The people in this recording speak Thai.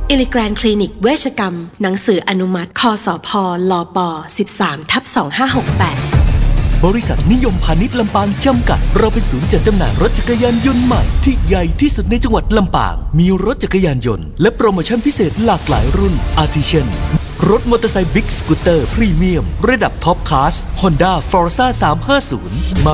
อิลิแกรนคลินิกเวชกรรมหนังสืออนุมัติคสพลป13/2568 บริษัทนิยมพาณิชย์ลำปางจำกัดเราเป็นศูนย์จัดจำหน่ายรถจักรยานยนต์ใหม่ที่ใหญ่ที่สุดในจังหวัดลำปางมีรถจักรยานยนต์และโปรโมชั่นพิเศษหลากหลายรุ่นอาทิเช่นรถมอเตอร์ไซค์บิ๊กสกูตเตอร์พรีเมียมระดับท็อปคลาส Honda Forza 350